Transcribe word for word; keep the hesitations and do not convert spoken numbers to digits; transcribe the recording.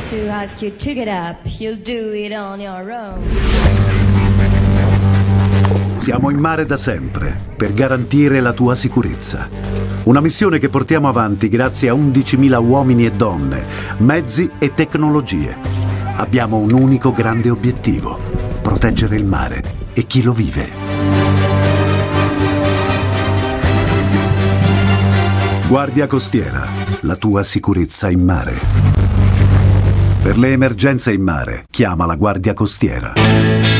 too husky to get up. You'll do it on your own. Siamo in mare da sempre per garantire la tua sicurezza. Una missione che portiamo avanti grazie a undicimila uomini e donne, mezzi e tecnologie. Abbiamo un unico grande obiettivo: proteggere il mare e chi lo vive. Guardia Costiera, la tua sicurezza in mare. Per le emergenze in mare, chiama la Guardia Costiera.